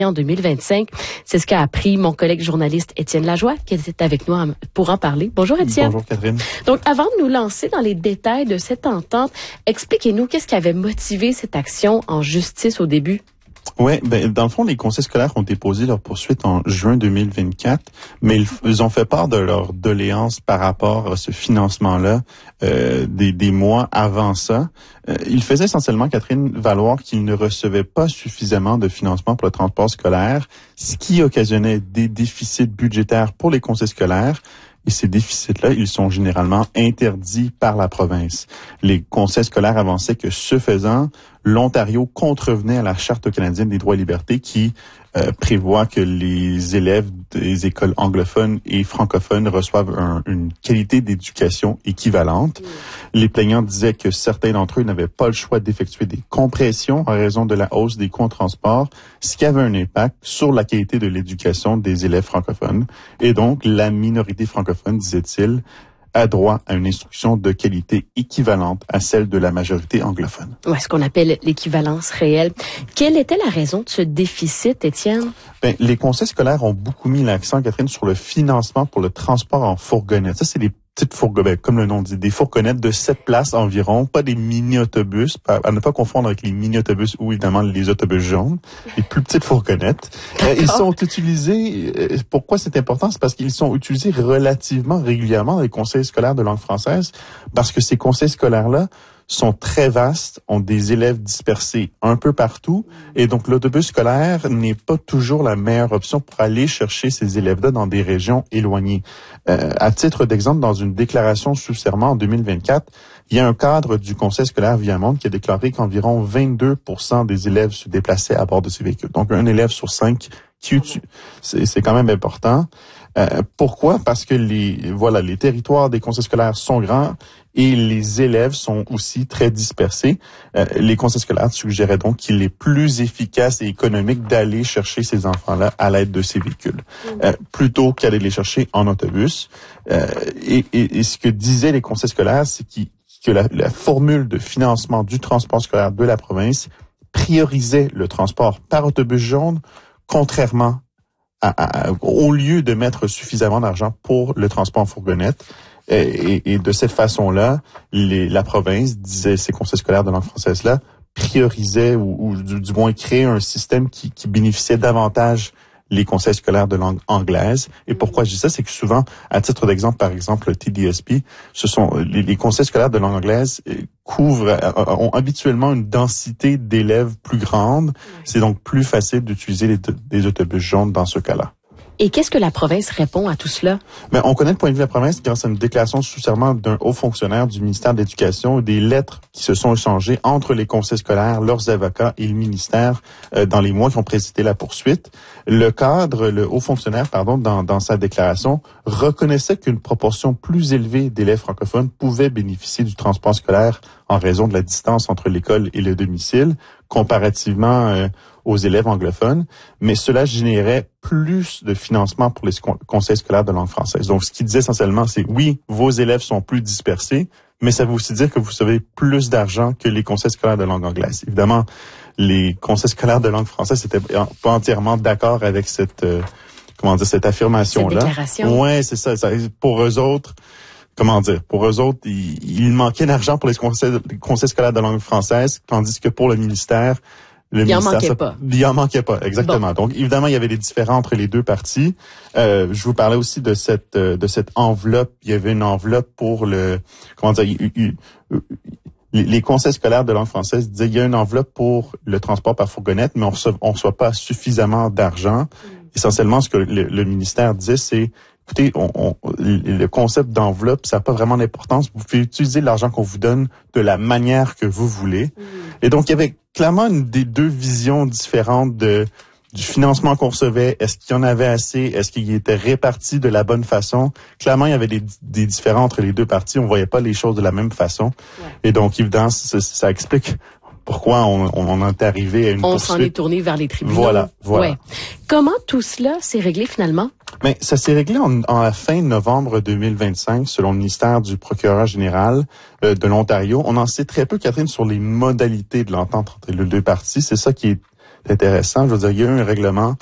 en 2025. C'est ce qu'a appris mon collègue journaliste Étienne Lajoie, qui était avec nous pour en parler. Bonjour Étienne. Bonjour Catherine. Donc, avant de nous lancer dans les détails de cette entente, expliquez-nous qu'est-ce qui avait motivé cette action en justice au début? Oui, dans le fond, les conseils scolaires ont déposé leur poursuite en juin 2024, mais ils ont fait part de leur doléance par rapport à ce financement-là des mois avant ça. Ils faisaient essentiellement, Catherine, valoir qu'ils ne recevaient pas suffisamment de financement pour le transport scolaire, ce qui occasionnait des déficits budgétaires pour les conseils scolaires. Et ces déficits-là, ils sont généralement interdits par la province. Les conseils scolaires avançaient que, ce faisant, l'Ontario contrevenait à la Charte canadienne des droits et libertés qui prévoit que les élèves des écoles anglophones et francophones reçoivent une qualité d'éducation équivalente. Les plaignants disaient que certains d'entre eux n'avaient pas le choix d'effectuer des compressions en raison de la hausse des coûts en transport, ce qui avait un impact sur la qualité de l'éducation des élèves francophones. Et donc, la minorité francophone, disait-il, a droit à une instruction de qualité équivalente à celle de la majorité anglophone. Ouais, ce qu'on appelle l'équivalence réelle. Quelle était la raison de ce déficit, Étienne? Les conseils scolaires ont beaucoup mis l'accent, Catherine, sur le financement pour le transport en fourgonnette. Ça, c'est des petites fourgonnettes, comme le nom dit, des fourgonnettes de 7 places environ, pas des mini-autobus, à ne pas confondre avec les mini-autobus ou évidemment les autobus jaunes, les plus petites fourgonnettes. Ils sont utilisés, pourquoi c'est important? C'est parce qu'ils sont utilisés relativement régulièrement dans les conseils scolaires de langue française, parce que ces conseils scolaires-là sont très vastes, ont des élèves dispersés un peu partout, et donc l'autobus scolaire n'est pas toujours la meilleure option pour aller chercher ces élèves-là dans des régions éloignées. À titre d'exemple, dans une déclaration sous serment en 2024, il y a un cadre du conseil scolaire Viamonde qui a déclaré qu'environ 22% des élèves se déplaçaient à bord de ces véhicules. Donc un élève sur 5 c'est quand même important. Pourquoi? Parce que les territoires des conseils scolaires sont grands et les élèves sont aussi très dispersés. Les conseils scolaires suggéraient donc qu'il est plus efficace et économique d'aller chercher ces enfants-là à l'aide de ces véhicules, plutôt qu'aller les chercher en autobus. Et ce que disaient les conseils scolaires, c'est que la formule de financement du transport scolaire de la province priorisait le transport par autobus jaune, contrairement au lieu de mettre suffisamment d'argent pour le transport en fourgonnette. Et de cette façon-là, la province, disaient ces conseils scolaires de langue française-là, priorisait ou du moins créait un système qui bénéficiait davantage les conseils scolaires de langue anglaise. Et pourquoi je dis ça, c'est que souvent, à titre d'exemple, par exemple, le TDSP, ce sont les conseils scolaires de langue anglaise ont habituellement une densité d'élèves plus grande. C'est donc plus facile d'utiliser des autobus jaunes dans ce cas-là. Et qu'est-ce que la province répond à tout cela? On connaît le point de vue de la province grâce à une déclaration sous serment d'un haut fonctionnaire du ministère de l'Éducation et des lettres qui se sont échangées entre les conseils scolaires, leurs avocats et le ministère dans les mois qui ont précédé la poursuite. Le haut fonctionnaire, dans sa déclaration, reconnaissait qu'une proportion plus élevée d'élèves francophones pouvaient bénéficier du transport scolaire en raison de la distance entre l'école et le domicile, comparativement aux élèves anglophones, mais cela générait plus de financement pour les conseils scolaires de langue française. Donc, ce qu'il disait essentiellement, c'est oui, vos élèves sont plus dispersés, mais ça veut aussi dire que vous recevez plus d'argent que les conseils scolaires de langue anglaise. Évidemment, les conseils scolaires de langue française n'étaient pas entièrement d'accord avec cette affirmation-là. Cette déclaration. Ouais, c'est ça. Pour eux autres, il manquait d'argent pour les conseils scolaires de langue française, tandis que pour le ministère, il en manquait pas, exactement. Bon. Donc, évidemment, il y avait des différends entre les deux parties. Je vous parlais aussi de cette enveloppe. Il y avait une enveloppe pour les conseils scolaires de langue française disaient il y a une enveloppe pour le transport par fourgonnette, mais on reçoit pas suffisamment d'argent. Essentiellement, ce que le ministère disait, c'est écoutez, le concept d'enveloppe, ça n'a pas vraiment d'importance. Vous pouvez utiliser l'argent qu'on vous donne de la manière que vous voulez. Et donc, il y avait clairement des deux visions différentes du financement qu'on recevait. Est-ce qu'il y en avait assez? Est-ce qu'il était réparti de la bonne façon? Clairement, il y avait des différends entre les deux parties. On voyait pas les choses de la même façon. Ouais. Et donc, évidemment, ça explique pourquoi on en est arrivé à une poursuite. On s'en est tourné vers les tribunaux. Voilà. Ouais. Comment tout cela s'est réglé finalement? Mais ça s'est réglé en la fin novembre 2025, selon le ministère du procureur général de l'Ontario. On en sait très peu, Catherine, sur les modalités de l'entente entre les deux parties. C'est ça qui est intéressant. Je veux dire, il y a eu un règlement